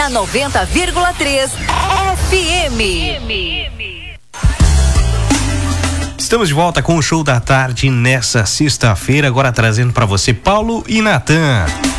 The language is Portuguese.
A 90,3 FM. Estamos de volta com o Show da Tarde nessa sexta-feira, agora trazendo para você Paulo e Natan.